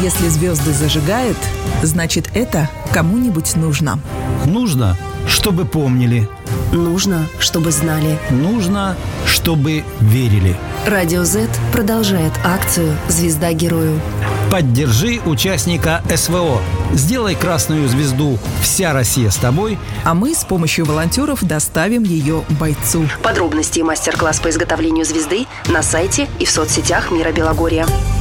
Если звезды зажигают, значит, это кому-нибудь нужно. Нужно, чтобы помнили. Нужно, чтобы знали. Нужно, чтобы верили. Радио Z продолжает акцию «Звезда герою». Поддержи участника СВО. Сделай красную звезду «Вся Россия с тобой». А мы с помощью волонтеров доставим ее бойцу. Подробности и мастер-класс по изготовлению звезды на сайте и в соцсетях Мира Белогорья.